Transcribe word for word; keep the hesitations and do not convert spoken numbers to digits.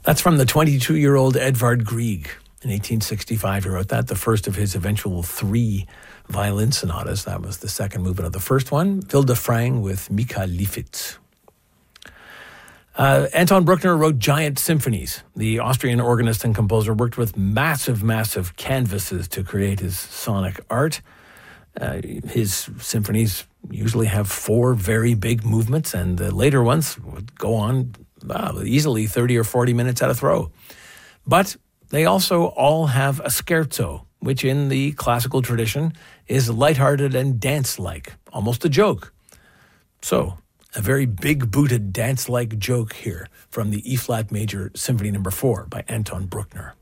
That's from the twenty-two-year-old Edvard Grieg. In eighteen sixty-five, he wrote that, the first of his eventual three violin sonatas. That was the second movement of the first one. Wilde Frang with Mika Lifitz. Uh, Anton Bruckner wrote giant symphonies. The Austrian organist and composer worked with massive, massive canvases to create his sonic art. Uh, his symphonies usually have four very big movements, and the later ones would go on uh, easily thirty or forty minutes at a throw. But they also all have a scherzo, which in the classical tradition is lighthearted and dance-like, almost a joke. So, a very big-booted dance-like joke here from the E-flat major Symphony number four by Anton Bruckner.